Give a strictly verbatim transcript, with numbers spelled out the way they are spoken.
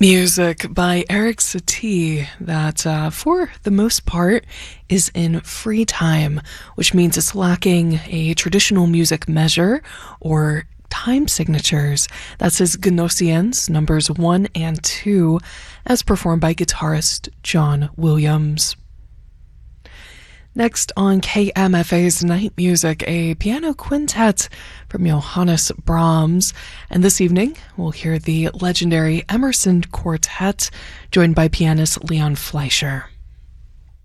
Music by Eric Satie that, uh, for the most part, is in free time, which means it's lacking a traditional music measure or time signatures. That's his Gnossiens, numbers one and two, as performed by guitarist John Williams. Next on K M F A's Night Music, a piano quintet from Johannes Brahms. And this evening, we'll hear the legendary Emerson Quartet, joined by pianist Leon Fleischer.